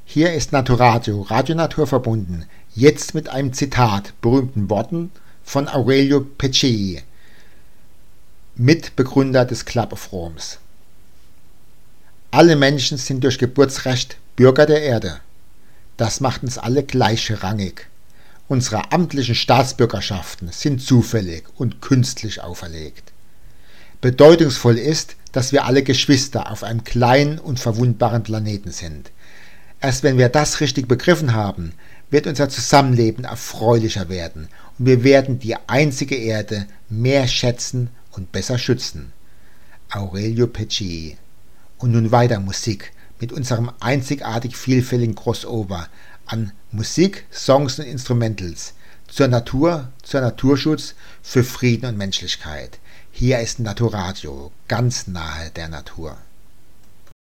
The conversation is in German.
Hier ist Naturadio, Radio Natur verbunden, jetzt mit einem Zitat, berühmten Worten von Aurelio Peccei, Mitbegründer des Club of Roms. Alle Menschen sind durch Geburtsrecht Bürger der Erde. Das macht uns alle gleichrangig. Unsere amtlichen Staatsbürgerschaften sind zufällig und künstlich auferlegt. Bedeutungsvoll ist, dass wir alle Geschwister auf einem kleinen und verwundbaren Planeten sind. Erst wenn wir das richtig begriffen haben, wird unser Zusammenleben erfreulicher werden und wir werden die einzige Erde mehr schätzen und besser schützen. Aurelio Peccei. Und nun weiter Musik mit unserem einzigartig vielfältigen Crossover an Musik, Songs und Instrumentals zur Natur, zur Naturschutz, für Frieden und Menschlichkeit. Hier ist Naturadio, ganz nahe der Natur.